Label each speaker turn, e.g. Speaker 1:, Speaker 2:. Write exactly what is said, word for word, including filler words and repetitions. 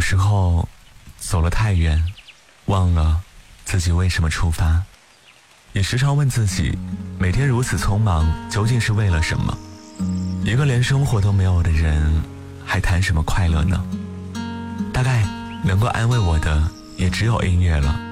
Speaker 1: 时候走了太远，忘了自己为什么出发，也时常问自己，每天如此匆忙究竟是为了什么？一个连生活都没有的人，还谈什么快乐呢？大概能够安慰我的也只有音乐了。